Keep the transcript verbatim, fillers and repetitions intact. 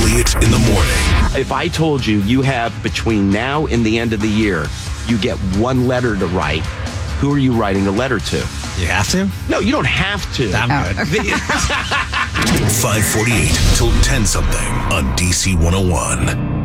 Elliott in the morning. If I told you you have between now and the end of the year, you get one letter to write, who are you writing a letter to? You have to? No, you don't have to. I'm Oh. good. five forty-eight till ten something on D C one oh one.